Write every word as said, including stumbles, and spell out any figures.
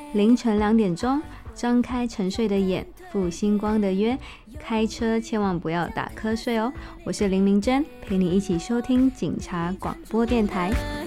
凌晨两点钟，张开沉睡的眼，负星光的约，开车千万不要打瞌睡哦。我是林明珍，陪你一起收听警察广播电台。